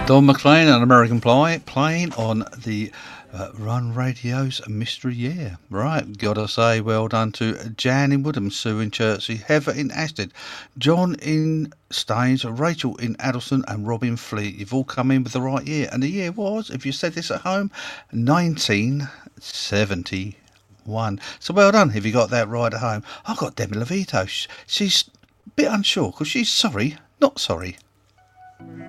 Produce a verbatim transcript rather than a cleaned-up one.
Don McLean and American Pie playing on the uh, Run Radio's Mystery Year. Right, gotta say well done to Jan in Woodham, Sue in Chertsey, Heather in Asted, John in Staines, Rachel in Addleston and Robin Fleet. You've all come in with the right year, and the year was, if you said this at home, nineteen seventy-one. So well done if you got that right at home. I've got Demi Lovato. She's a bit unsure because she's sorry, not sorry.